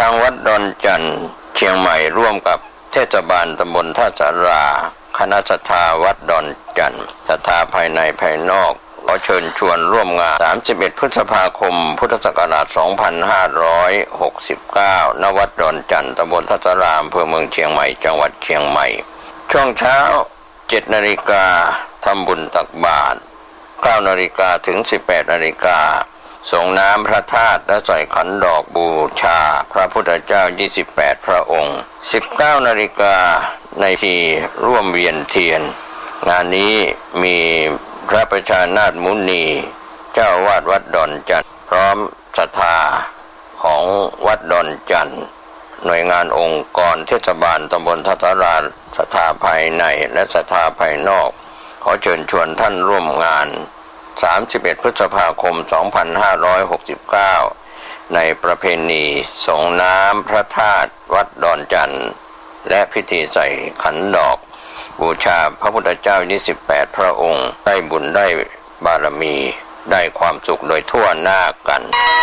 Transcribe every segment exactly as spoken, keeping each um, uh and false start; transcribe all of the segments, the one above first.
างวัดดอนจันทร์เชียงใหม่ร่วมกับเทศบาลตำบลท่าสาราคณะศรัทธาวัดดอนจันทร์ศรัทธาภายในภายนอกขอเชิญชวนร่วมงานสามสิบเอ็ดพฤษภาคมพุทธศักราชสองพันห้าร้อยหกสิบเก้าณวัดดอนจันทร์ตำบลท่าสาราอำเภอเมืองเชียงใหม่จังหวัดเชียงใหม่ช่วงเช้า เจ็ดนาฬิกาทำบุญตักบาตร เก้านาฬิกาถึง สิบแปดนาฬิกาส่งน้ำพระธาตุและใส่ขันดอกบูชาพระพุทธเจ้ายี่สิบแปดพระองค์ สิบเก้านาฬิกาในทีร่วมเวียนเทียนงานนี้มีพระประชานาถมุนีเจ้าวาดวัดดอนจันทร์พร้อมศรัทธาของวัดดอนจันทร์หน่วยงานองค์กรเทศบาลตำบลท่าสาราศรัทธาภายในและศรัทธาภายนอกขอเชิญชวนท่านร่วมงานสามสิบเอ็ดพฤษภาคมสองพันห้าร้อยหกสิบเก้าในประเพณีส่งน้ำพระธาตุวัดดอนจันทร์และพิธีใส่ขันดอกบูชาพระพุทธเจ้ายี่สิบแปดพระองค์ได้บุญได้บารมีได้ความสุขโดยทั่วหน้ากัน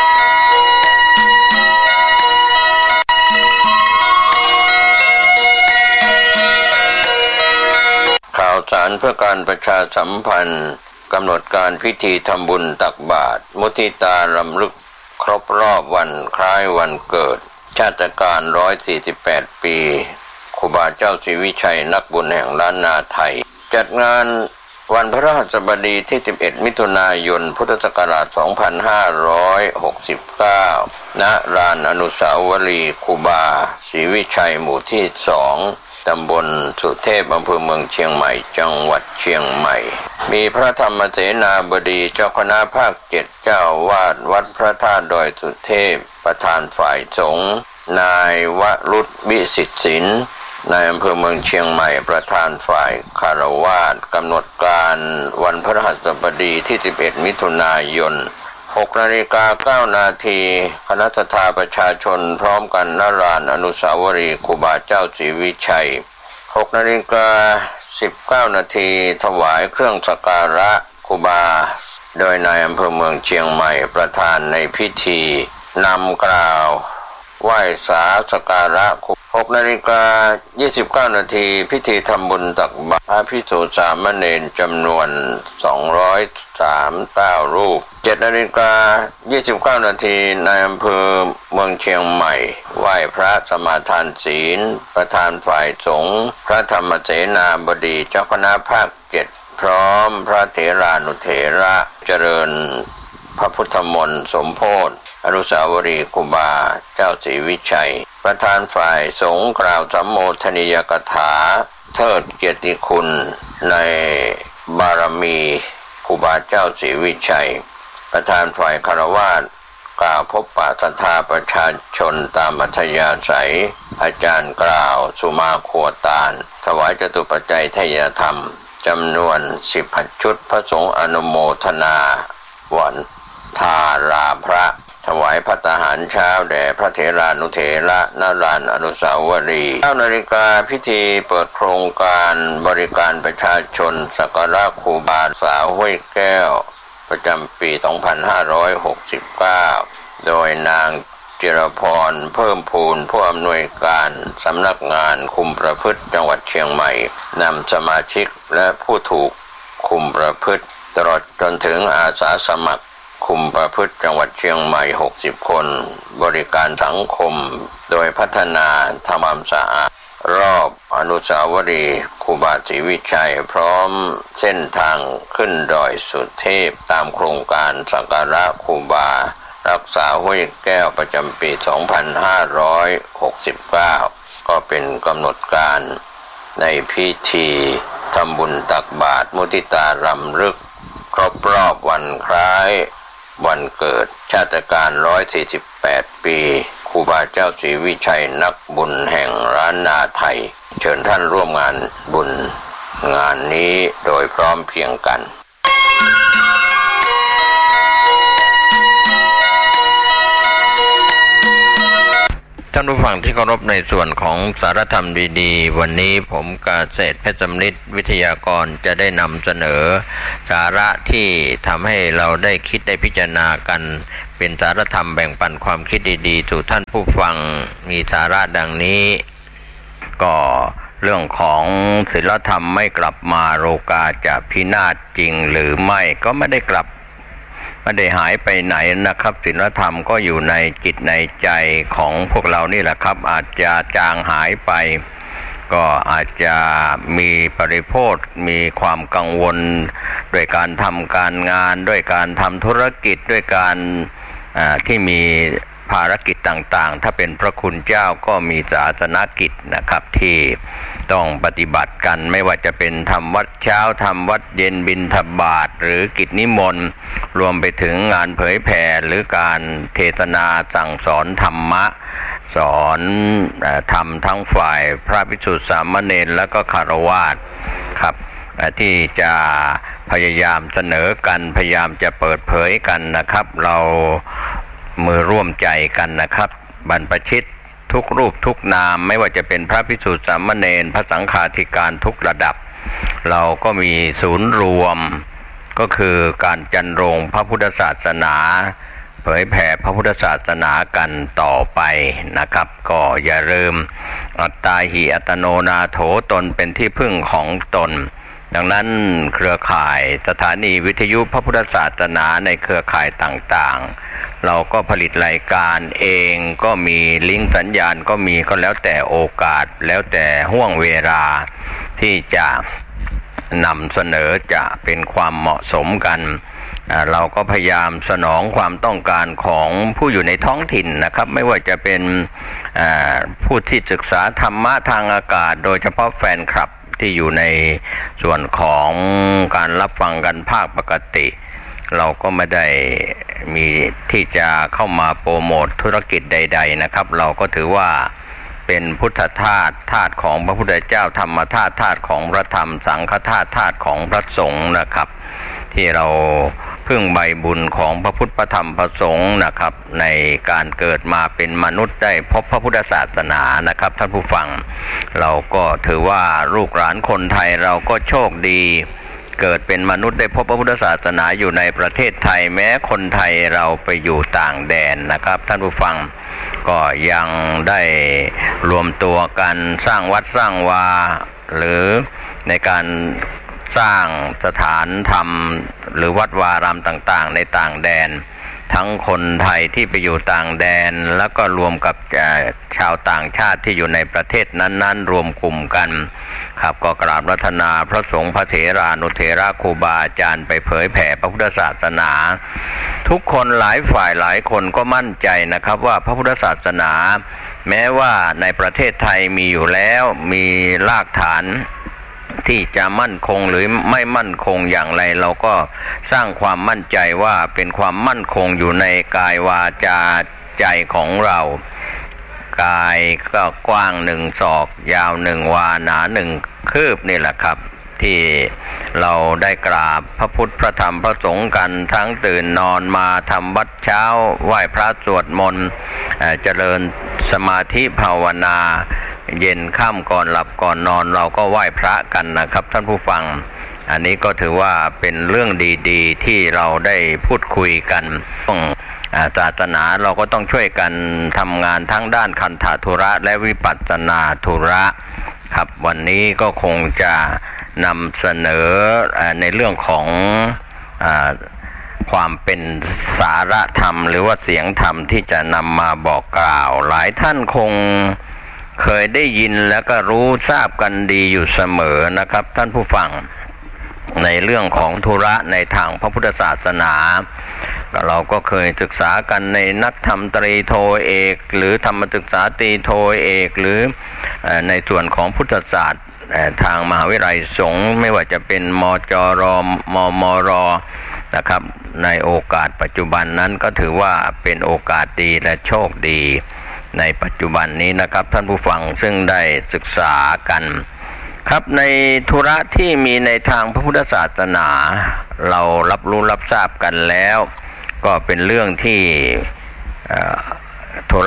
ข่าวสารเพื่อการประชาสัมพันธ์กำหนดการพิธีทำบุญตักบาตรมุทิตารำลึกครบรอบวันคล้ายวันเกิดชาตการหนึ่งร้อยสี่สิบแปดปีครูบาเจ้าศรีวิชัยนักบุญแห่งล้านนาไทยจัดงานวันพฤหัสบดีที่สิบเอ็ดมิถุนายนพุทธศักราชสองพันห้าร้อยหกสิบเก้าณลานอนุสาวรีย์ครูบาศรีวิชัยหมู่ที่สองตำบลสุเทพอำเภอเมืองเชียงใหม่จังหวัดเชียงใหม่มีพระธรรมเสนาบดีเจ้าคณะภาคเจ็ดเจ้าวาดวัดพระธาตุดอยสุเทพประธานฝ่ายสงฆ์นายวรุษวิสิทธิศิลป์นายอำเภอเมืองเชียงใหม่ประธานฝ่ายคารวาสกำหนดการวันพฤหัสบดีที่สิบเอ็ดมิถุนายนหกนาฬิกาเก้านาทีคณะศรัทธาประชาชนพร้อมกันณลานอนุสาวรีย์ครูบาเจ้าศรีวิชัยหกนาฬิกาสิบเก้านาทีถวายเครื่องสักการะครูบาโดยนายอำเภอเมืองเชียงใหม่ประธานในพิธีนำกล่าวไหว้สาสักการะหกนาฬิกายี่สิบเก้านาทีพิธีทำบุญตักบาตรพระภิกษุสามเณรจำนวนสองร้อยสามสิบเก้ารูปเจ็ดนาฬิกายี่สิบเก้านาทีนายอำเภอเมืองเชียงใหม่ไหว้พระสมาทานศีลประธานฝ่ายสงฆ์พระธรรมเสนาบดีเจ้าคณะภาคเจ็ดพร้อมพระเถรานุเถระเจริญพระพุทธมนต์สมโภชอนุสาวรีย์ครูบาเจ้าศรีวิชัยประธานฝ่ายสงฆ์กล่าวสัมโมทนียกถาเทิดเกียรติคุณในบารมีครูบาเจ้าศรีวิชัยประธานฝ่ายคฤหัสถ์กล่าวพบปะศรัทธาประชาชนตามอัธยาศัยอาจารย์กล่าวสุมาโคตานถวายจตุปัจจัยทายธรรมจำนวนสิบชุดพระสงฆ์อนุโมทนาวันทาราพระถวายภัตตาหารเช้าแด่พระเถรานุเถระณลานอนุสาวรีย์ เก้านาฬิกาพิธีเปิดโครงการบริการประชาชนสักการะครูบาสาวห้วยแก้วประจำปีสองพันห้าร้อยหกสิบเก้าโดยนางจิรพรเพิ่มพูนผู้อำนวยการสำนักงานคุมประพฤติจังหวัดเชียงใหม่นำสมาชิกและผู้ถูกคุมประพฤติตลอดจนถึงอาสาสมัครคุมประพฤติจังหวัดเชียงใหม่หกสิบคนบริการสังคมโดยพัฒนาทำความสะอาดรอบอนุสาวรีย์ครูบาศรีวิชัยพร้อมเส้นทางขึ้นดอยสุเทพตามโครงการสักการะครูบารักษาห้วยแก้วประจำปีสองพันห้าร้อยหกสิบเก้าก็เป็นกำหนดการในพิธีทำบุญตักบาตรมุทิตารำลึกครบรอบวันคล้ายวันเกิดชาตการหนึ่งร้อยสี่สิบแปดปีครูบาเจ้าศรีวิชัยนักบุญแห่งล้านนาไทยเชิญท่านร่วมงานบุญงานนี้โดยพร้อมเพรียงกันท่านผู้ฟังที่เคารพในส่วนของสารธรรมดีๆวันนี้ผมกาเศษเพชรสำลิดวิทยากรจะได้นำเสนอสาระที่ทำให้เราได้คิดได้พิจารณากันเป็นสารธรรมแบ่งปันความคิดดีๆสู่ท่านผู้ฟังมีสาระดังนี้ก็เรื่องของศีลธรรมไม่กลับมาโลกาจะพินาศจริงหรือไม่ก็ไม่ได้กลับไม่ได้หายไปไหนนะครับศีลธรรมก็อยู่ในจิตในใจของพวกเรานี่แหละครับอาจจะจางหายไปก็อาจจะมีปริโภทมีความกังวลด้วยการทำการงานด้วยการทำธุรกิจด้วยการที่มีภารกิจต่างๆถ้าเป็นพระคุณเจ้าก็มีศาสนกิจนะครับที่ต้องปฏิบัติกันไม่ว่าจะเป็นทำวัดเช้าทำวัดเย็นบิณฑบาตหรือกิจนิมนต์รวมไปถึงงานเผยแผ่หรือการเทศนาสั่งสอนธรรมะสอนธรรมทั้งฝ่ายพระภิกษุสามเณรและก็ฆราวาสครับที่จะพยายามเสนอกันพยายามจะเปิดเผยกันนะครับเรามือร่วมใจกันนะครับบรรพชิตทุกรูปทุกนามไม่ว่าจะเป็นพระภิกษุสามเณรพระสังฆาธิการทุกระดับเราก็มีศูนย์รวมก็คือการจันรงพระพุทธศาสนาเผยแผ่พระพุทธศาสนากันต่อไปนะครับก็อย่าลืมอัตตาหิอัตโนนาโถตนเป็นที่พึ่งของตนดังนั้นเครือข่ายสถานีวิทยุพระพุทธศาสนาในเครือข่ายต่างๆเราก็ผลิตรายการเองก็มีลิงก์สัญญาณก็มีก็แล้วแต่โอกาสแล้วแต่ห่วงเวลาที่จะนำเสนอจะเป็นความเหมาะสมกันเราก็พยายามสนองความต้องการของผู้อยู่ในท้องถิ่นนะครับไม่ว่าจะเป็นผู้ที่ศึกษาธรรมะทางอากาศโดยเฉพาะแฟนคลับที่อยู่ในส่วนของการรับฟังกันภาคปกติเราก็ไม่ได้มีที่จะเข้ามาโปรโมทธุรกิจใดๆนะครับเราก็ถือว่าเป็นพุทธทาสทาสของพระพุทธเจ้าธรรมทาสทาสของพระธรรมสังฆทาสทาสของพระสงฆ์นะครับที่เราพึ่งใบบุญของพระพุทธพระธรรมพระสงฆ์นะครับในการเกิดมาเป็นมนุษย์ได้พบพระพุทธศาสนานะครับท่านผู้ฟังเราก็ถือว่าลูกหลานคนไทยเราก็โชคดีเกิดเป็นมนุษย์ได้พบพระพุทธศาสนาอยู่ในประเทศไทยแม้คนไทยเราไปอยู่ต่างแดนนะครับท่านผู้ฟังก็ยังได้รวมตัวกันสร้างวัดสร้างวาหรือในการสร้างสถานธรรมหรือวัดวารามต่างๆในต่างแดนทั้งคนไทยที่ไปอยู่ต่างแดนแล้วก็รวมกับชาวต่างชาติที่อยู่ในประเทศนั้นๆรวมกลุ่มกันครับก็กราบรัตนาพระสงฆ์พระเถรานุเถระครูบาอาจารย์ไปเผยแผ่พระพุทธศาสนาทุกคนหลายฝ่ายหลายคนก็มั่นใจนะครับว่าพระพุทธศาสนาแม้ว่าในประเทศไทยมีอยู่แล้วมีรากฐานที่จะมั่นคงหรือไม่มั่นคงอย่างไรเราก็สร้างความมั่นใจว่าเป็นความมั่นคงอยู่ในกายวาจาใจของเรากายก็กว้างหนึ่งศอกยาวหนึ่งวาหนาหนึ่งคืบนี่แหละครับที่เราได้กราบพระพุทธพระธรรมพระสงฆ์กันทั้งตื่นนอนมาทำวัดเช้าไหว้พระสวดมนต์เจริญสมาธิภาวนาเย็นค่ำก่อนหลับก่อนนอนเราก็ไหว้พระกันนะครับท่านผู้ฟังอันนี้ก็ถือว่าเป็นเรื่องดีๆที่เราได้พูดคุยกันต้องศาสนาเราก็ต้องช่วยกันทำงานทั้งด้านคันธธุระและวิปัสสนาธุระครับวันนี้ก็คงจะนำเสนอในเรื่องของความเป็นสาระธรรมหรือว่าเสียงธรรมที่จะนำมาบอกกล่าวหลายท่านคงเคยได้ยินแล้วก็รู้ทราบกันดีอยู่เสมอนะครับท่านผู้ฟังในเรื่องของธุระในทางพระพุทธศาสนาเราก็เคยศึกษากันในนักธรรมตรีโทเอกหรือธรรมศึกษาตรีโทเอกหรือในส่วนของพุทธศาสตร์ทางมหาวิทยาลัยสงฆ์ไม่ว่าจะเป็นมจรมมรนะครับในโอกาสปัจจุบันนั้นก็ถือว่าเป็นโอกาสดีและโชคดีในปัจจุบันนี้นะครับท่านผู้ฟังซึ่งได้ศึกษากันครับในธุระที่มีในทางพระพุทธศาสนาเรารับรู้รับทราบกันแล้วก็เป็นเรื่องที่ธุระ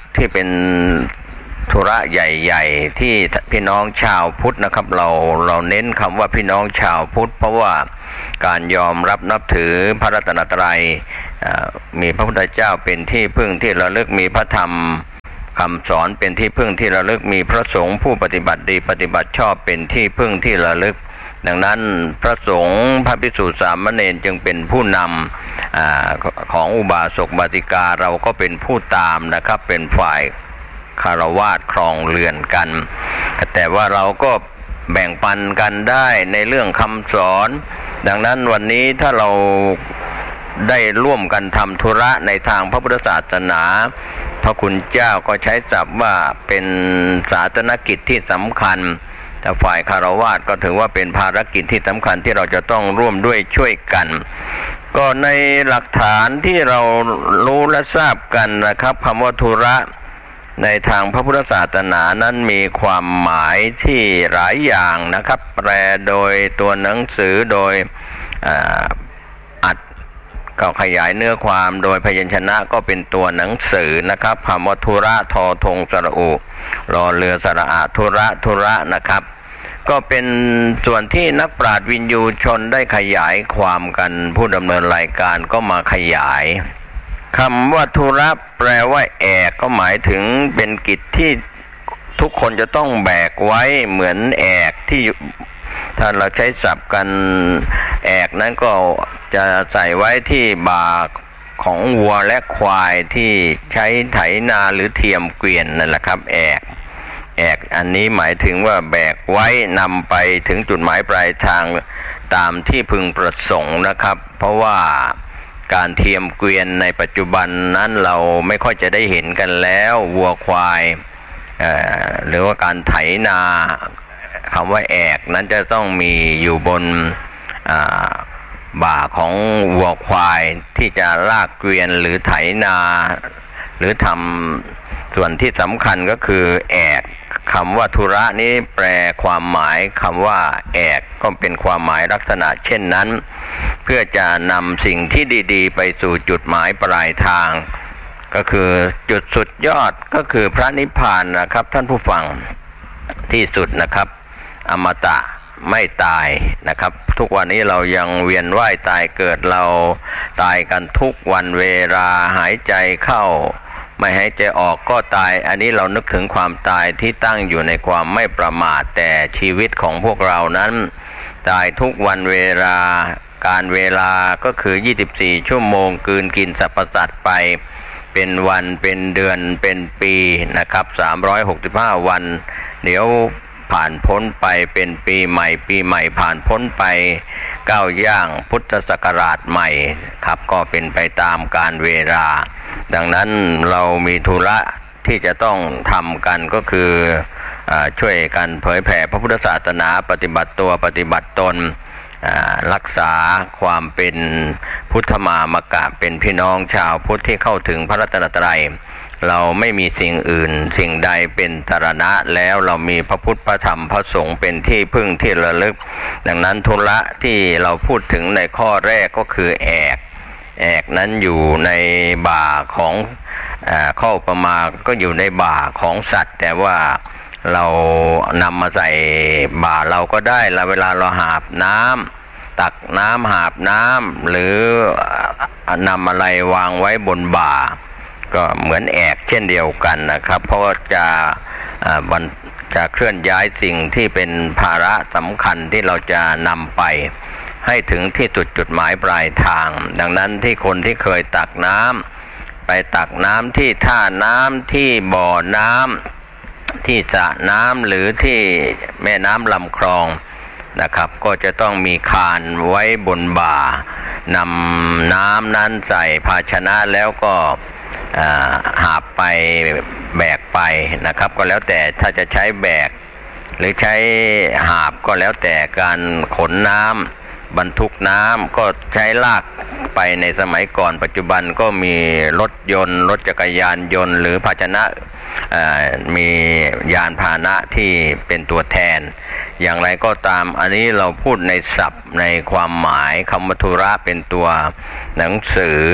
ที่เป็นธุระใหญ่ๆที่พี่น้องชาวพุทธนะครับเราเราเน้นคำว่าพี่น้องชาวพุทธเพราะว่าการยอมรับนับถือพระรัตนตรัยมีพระพุทธเจ้าเป็นที่พึ่งที่ระลึกมีพระธรรมคำสอนเป็นที่พึ่งที่ระลึกมีพระสงฆ์ผู้ปฏิบัติดีปฏิบัติชอบเป็นที่พึ่งที่ระลึกดังนั้นพระสงฆ์พระภิกษุสามเณรจึงเป็นผู้นำ อ, ของอุบาสกบาติกาเราก็เป็นผู้ตามนะครับเป็นฝ่ายคารวาสครองเรือนกันแต่ว่าเราก็แบ่งปันกันได้ในเรื่องคำสอนดังนั้นวันนี้ถ้าเราได้ร่วมกันทำธุระในทางพระพุทธศาสนาพระคุณเจ้าก็ใช้ศัพท์ว่าเป็นศาสนกิจที่สำคัญแต่ฝ่ายคารวาสก็ถือว่าเป็นภารกิจที่สำคัญที่เราจะต้องร่วมด้วยช่วยกันก็ในหลักฐานที่เรารู้และทราบกันนะครับคำว่าธุระในทางพระพุทธศาสนานั้นมีความหมายที่หลายอย่างนะครับแปลโดยตัวหนังสือโดยอัดก็ขยายเนื้อความโดยพยัญชนะก็เป็นตัวหนังสือนะครับคำว่าธุระทอทงสระอุรอเรือสระอาธุระธุระนะครับก็เป็นส่วนที่นักปราชญ์วินยูชนได้ขยายความกันผู้ดำเนินรายการก็มาขยายคำว่าธุระแปลว่าแอกก็หมายถึงเป็นกิจที่ทุกคนจะต้องแบกไว้เหมือนแอกที่ถ้าเราใช้ศัพท์กันแอกนั้นก็จะใส่ไว้ที่บ่าของวัวและควายที่ใช้ไถนาหรือเทียมเกวียนนั่นแหละครับแอกแอกอันนี้หมายถึงว่าแบกไว้นำไปถึงจุดหมายปลายทางตามที่พึงประสงค์นะครับเพราะว่าการเทียมเกวียนในปัจจุบันนั้นเราไม่ค่อยจะได้เห็นกันแล้ววัวควายหรือว่าการไถนาคำว่าแอกนั้นจะต้องมีอยู่บนบ่าของวัวควายที่จะลากเกวียนหรือไถนาหรือทำส่วนที่สำคัญก็คือแอกคำว่าธุระนี้แปลความหมายคำว่าแอกก็เป็นความหมายลักษณะเช่นนั้นเพื่อจะนำสิ่งที่ดีๆไปสู่จุดหมายปลายทางก็คือจุดสุดยอดก็คือพระนิพพานนะครับท่านผู้ฟังที่สุดนะครับอมตะไม่ตายนะครับทุกวันนี้เรายังเวียนว่ายตายเกิดเราตายกันทุกวันเวลาหายใจเข้าไม่หายใจออกก็ตายอันนี้เรานึกถึงความตายที่ตั้งอยู่ในความไม่ประมาทแต่ชีวิตของพวกเรานั้นตายทุกวันเวลาการเวลาก็คือยี่สิบสี่ชั่วโมงกลืนกินสรรพสัตว์ไปเป็นวันเป็นเดือนเป็นปีนะครับสามร้อยหกสิบห้าวันเดี๋ยวผ่านพ้นไปเป็นปีใหม่ปีใหม่ผ่านพ้นไปก้าวย่างพุทธศักราชใหม่ครับก็เป็นไปตามกาลเวลาดังนั้นเรามีธุระที่จะต้องทำกันก็คือช่วยกันเผยแผ่พระพุทธศาสนาปฏิบัติตัวปฏิบัติตนรักษาความเป็นพุทธมามกะเป็นพี่น้องชาวพุทธที่เข้าถึงพระรัตนตรัยเราไม่มีสิ่งอื่นสิ่งใดเป็นสรณะแล้วเรามีพระพุทธพระธรรมพระสงฆ์เป็นที่พึ่งที่ระลึกดังนั้นธุระที่เราพูดถึงในข้อแรกก็คือแอกแอกนั้นอยู่ในบ่าของข้ออุปมาก็อยู่ในบ่าของสัตว์แต่ว่าเรานำมาใส่บ่าเราก็ได้แล้วเวลาเราหาบน้ำตักน้ำหาบน้ำหรือนำอะไรวางไว้บนบ่าก็เหมือนแอกเช่นเดียวกันนะครับเพราะว่าจะจะเคลื่อนย้ายสิ่งที่เป็นภาระสำคัญที่เราจะนำไปให้ถึงที่จุดจุดหมายปลายทางดังนั้นที่คนที่เคยตักน้ำไปตักน้ำที่ท่าน้ำที่บ่อน้ำที่สระน้ำหรือที่แม่น้ำลำคลองนะครับก็จะต้องมีคานไว้บนบ่านำน้ำนั้นใส่ภาชนะแล้วก็หาบไปแบกไปนะครับก็แล้วแต่ถ้าจะใช้แบกหรือใช้หาบก็แล้วแต่การขนน้ำบรรทุกน้ำก็ใช้ลากไปในสมัยก่อนปัจจุบันก็มีรถยนต์รถจักรยานยนต์หรือภาชนะมียานพาหนะที่เป็นตัวแทนอย่างไรก็ตามอันนี้เราพูดในศัพท์ในความหมายคำว่าธุระเป็นตัวหนังสือ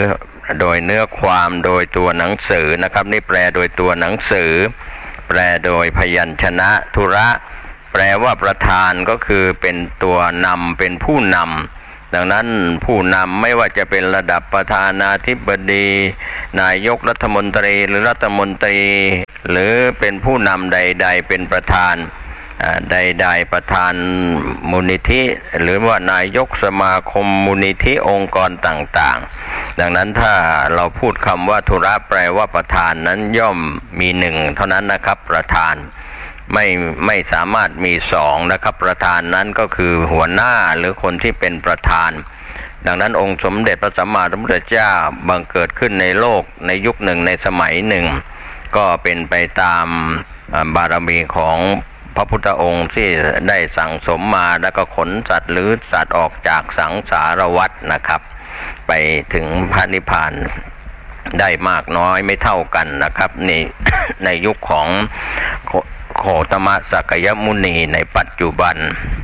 โดยเนื้อความโดยตัวหนังสือนะครับนี่แปลโดยตัวหนังสือแปลโดยพยัญชนะธุระแปลว่าประธานก็คือเป็นตัวนำเป็นผู้นำดังนั้นผู้นำไม่ว่าจะเป็นระดับประธานาธิบดีนายกรัฐมนตรีหรือรัฐมนตรีหรือเป็นผู้นำใดๆเป็นประธานใดๆประธานมูลนิธิหรือว่านายกสมาคมมูลนิธิองค์กรต่างๆดังนั้นถ้าเราพูดคำว่าธุระแปลว่าประธานนั้นย่อมมีหนึ่งเท่านั้นนะครับประธานไม่ไม่สามารถมีสองนะครับประธานนั้นก็คือหัวหน้าหรือคนที่เป็นประธานดังนั้นองค์สมเด็จพระสัมมาสัมพุทธเจ้าบังเกิดขึ้นในโลกในยุคหนึ่งในสมัยหนึ่งก็เป็นไปตามบารมีของพระพุทธองค์ที่ได้สั่งสมมาแล้วก็ขนสัตว์หรือสัตว์ออกจากสังสารวัฏนะครับไปถึงพระนิพพานได้มากน้อยไม่เท่ากันนะครับใน ในยุคของโคตมะสักยมุนีในปัจจุบัน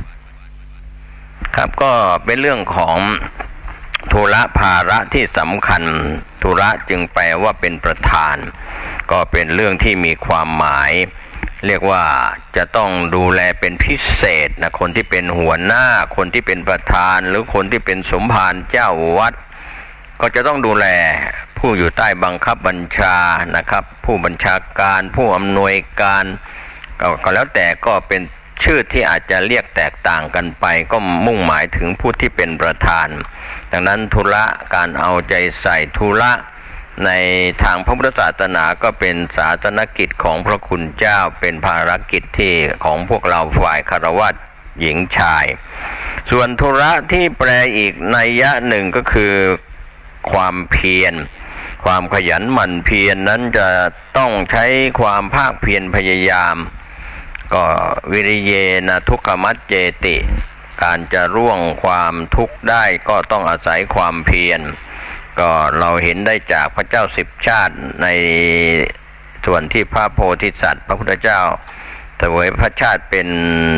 ครับก็เป็นเรื่องของธุระภาระที่สำคัญธุระจึงแปลว่าเป็นประธานก็เป็นเรื่องที่มีความหมายเรียกว่าจะต้องดูแลเป็นพิเศษนะคนที่เป็นหัวหน้าคนที่เป็นประธานหรือคนที่เป็นสมภารเจ้าวัดก็จะต้องดูแลผู้อยู่ใต้บังคับบัญชานะครับผู้บัญชาการผู้อำนวยการก็แล้วแต่ก็เป็นชื่อที่อาจจะเรียกแตกต่างกันไปก็มุ่งหมายถึงผู้ที่เป็นประธานดังนั้นธุระการเอาใจใส่ธุระในทางพระพุทธศาสนาก็เป็นศาสนกิจของพระคุณเจ้าเป็นภารกิจที่ของพวกเราฝ่ายคฤหัสถ์หญิงชายส่วนธุระที่แปลอีกนัยยะหนึ่งก็คือความเพียรความขยันหมั่นเพียรนั้นจะต้องใช้ความภาคเพียรพยายามก็วิริเยนะทุกขมัจเจติการจะร่วงความทุกข์ได้ก็ต้องอาศัยความเพียรก็เราเห็นได้จากพระเจ้าสิบชาติในส่วนที่พระโพธิสัตว์พระพุทธเจ้าเสวยพระชาติเป็น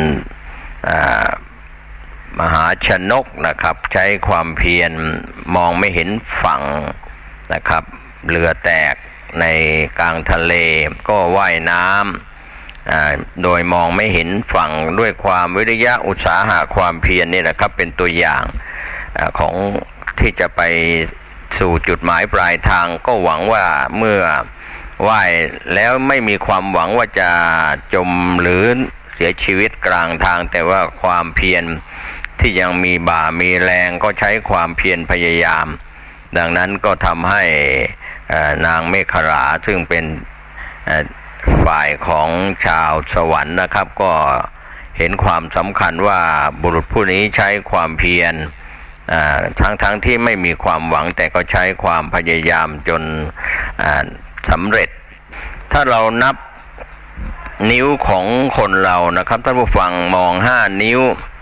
มหาชนกนะครับใช้ความเพียรมองไม่เห็นฝั่งนะครับเรือแตกในกลางทะเลก็ว่ายน้ำโดยมองไม่เห็นฝั่งด้วยความวิริยะอุตสาหะความเพียรนี่แหละครับเป็นตัวอย่างของที่จะไปสู่จุดหมายปลายทางก็หวังว่าเมื่อว่ายแล้วไม่มีความหวังว่าจะจมหรือเสียชีวิตกลางทางแต่ว่าความเพียรที่ยังมีบ่ามีแรงก็ใช้ความเพียรพยายามดังนั้นก็ทำให้นางเมขราซึ่งเป็นฝ่ายของชาวสวรรค์นะครับก็เห็นความสำคัญว่าบุรุษผู้นี้ใช้ความเพียรทั้งทั้งที่ไม่มีความหวังแต่ก็ใช้ความพยายามจนสำเร็จถ้าเรานับนิ้วของคนเรานะครับท่านผู้ฟังมองห้านิ้ว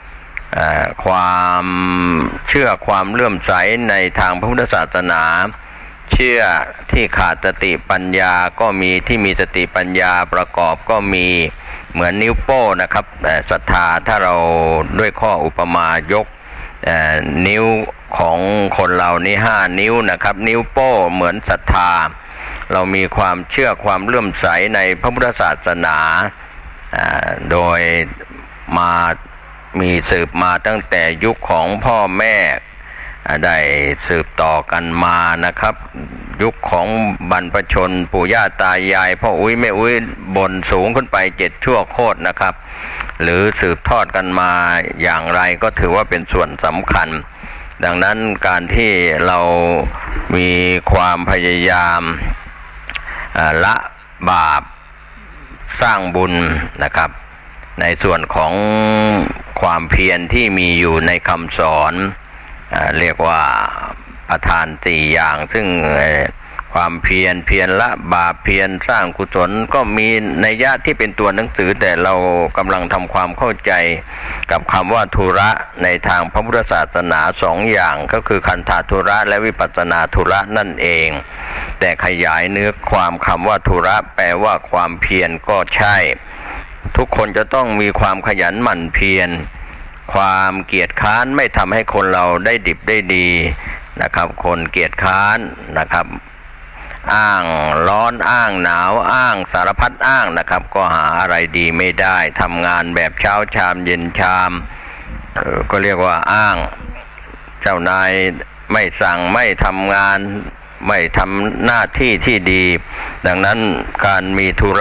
ความเชื่อความเลื่อมใสในทางพระพุทธศาสนาเชื่อที่ขาดสติปัญญาก็มีที่มีสติปัญญาประกอบก็มีเหมือนนิ้วโป้นะครับศรัทธาถ้าเราด้วยข้ออุปมายกนิ้วของคนเรานี่ห้านิ้วนะครับนิ้วโป้เหมือนศรัทธาเรามีความเชื่อความเลื่อมใสในพระพุทธศาสนาโดยมามีสืบมาตั้งแต่ยุคของพ่อแม่ได้สืบต่อกันมานะครับยุคของบรรพชนปู่ย่าตายายพ่ออุ้ยแม่อุ้ยบนสูงขึ้นไปเจ็ดชั่วโคตรนะครับหรือสืบทอดกันมาอย่างไรก็ถือว่าเป็นส่วนสำคัญดังนั้นการที่เรามีความพยายามละบาปสร้างบุญนะครับในส่วนของความเพียรที่มีอยู่ในคำสอนเรียกว่าประธานสี่อย่างซึ่งความเพียรเพียรละบาปเพียรสร้างกุศลก็มีนัยยะที่เป็นตัวหนังสือแต่เรากำลังทำความเข้าใจกับคำว่าธุระในทางพระพุทธศาสนาสองอย่างก็คือคันธธุระและวิปัสสนาธุระนั่นเองแต่ขยายเนื้อความคำว่าธุระแปลว่าความเพียรก็ใช่ทุกคนจะต้องมีความขยันหมั่นเพียรความเกียจค้านไม่ทำให้คนเราได้ดิบได้ดีนะครับคนเกียจค้านนะครับอ้างร้อนอ้างหนาวอ้างสารพัดอ้างนะครับก็หาอะไรดีไม่ได้ทำงานแบบเช้าชามเย็นชามเอ่อก็เรียกว่าอ้างเจ้านายไม่สั่งไม่ทำงานไม่ทำหน้าที่ที่ดีดังนั้นการมีธุร